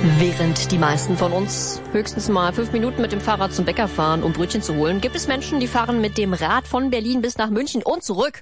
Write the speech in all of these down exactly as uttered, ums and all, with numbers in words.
Während die meisten von uns höchstens mal fünf Minuten mit dem Fahrrad zum Bäcker fahren, um Brötchen zu holen, gibt es Menschen, die fahren mit dem Rad von Berlin bis nach München und zurück.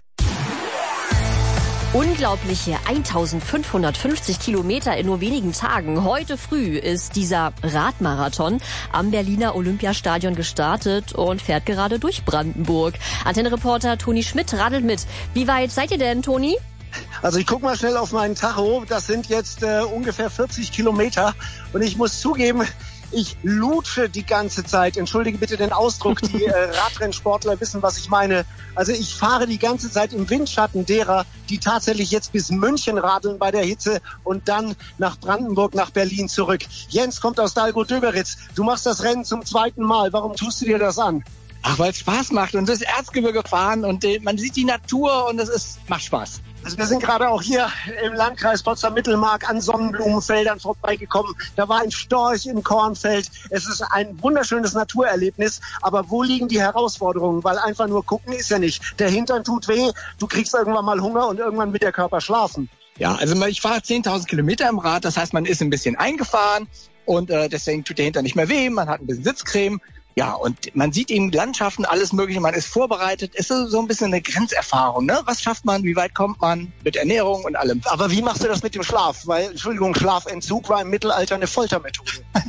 Unglaubliche eintausendfünfhundertfünfzig Kilometer in nur wenigen Tagen. Heute früh ist dieser Radmarathon am Berliner Olympiastadion gestartet und fährt gerade durch Brandenburg. Antenne-Reporter Toni Schmidt radelt mit. Wie weit seid ihr denn, Toni? Also ich guck mal schnell auf meinen Tacho. Das sind jetzt äh, ungefähr vierzig Kilometer. Und ich muss zugeben, ich lutsche die ganze Zeit. Entschuldige bitte den Ausdruck. Die äh, Radrennsportler wissen, was ich meine. Also ich fahre die ganze Zeit im Windschatten derer, die tatsächlich jetzt bis München radeln bei der Hitze und dann nach Brandenburg, nach Berlin zurück. Jens kommt aus Dahlgow-Döberitz. Du machst das Rennen zum zweiten Mal. Warum tust du dir das an? Ach, weil es Spaß macht und das Erzgebirge fahren und äh, man sieht die Natur und es ist macht Spaß. Also wir sind gerade auch hier im Landkreis Potsdam-Mittelmark an Sonnenblumenfeldern vorbeigekommen. Da war ein Storch im Kornfeld. Es ist ein wunderschönes Naturerlebnis. Aber wo liegen die Herausforderungen? Weil einfach nur gucken ist ja nicht. Der Hintern tut weh, du kriegst irgendwann mal Hunger und irgendwann wird der Körper schlafen. Ja, also ich fahre zehntausend Kilometer im Rad. Das heißt, man ist ein bisschen eingefahren und äh, deswegen tut der Hintern nicht mehr weh. Man hat ein bisschen Sitzcreme. Ja, und man sieht eben Landschaften, alles Mögliche, man ist vorbereitet. Es ist so ein bisschen eine Grenzerfahrung, ne? Was schafft man, wie weit kommt man mit Ernährung und allem. Aber wie machst du das mit dem Schlaf? Weil, Entschuldigung, Schlafentzug war im Mittelalter eine Foltermethode.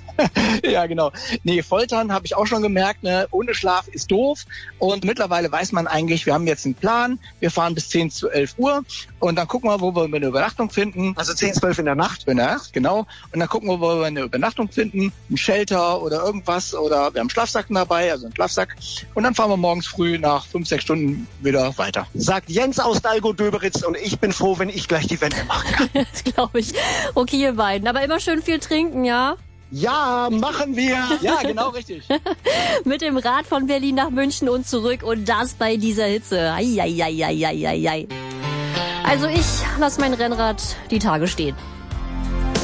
Ja, genau. Nee, Foltern habe ich auch schon gemerkt, ne? Ohne Schlaf ist doof. Und mittlerweile weiß man eigentlich, wir haben jetzt einen Plan. Wir fahren bis zehn zu elf Uhr und dann gucken wir, wo wir eine Übernachtung finden. Also zehn, zwölf in der Nacht? In der Nacht, genau. Und dann gucken wir, wo wir eine Übernachtung finden, ein Shelter oder irgendwas oder wir haben Schlafsack dabei, also einen Schlafsack. Und dann fahren wir morgens früh nach fünf, sechs Stunden wieder weiter. Sagt Jens aus Dahlgow-Döberitz und ich bin froh, wenn ich gleich die Wende machen kann. Das glaube ich. Okay, ihr beiden. Aber immer schön viel trinken, ja? Ja, machen wir. Ja, genau richtig. Mit dem Rad von Berlin nach München und zurück und das bei dieser Hitze. Ai, ai, ai, ai, ai, ai. Also ich lasse mein Rennrad die Tage stehen.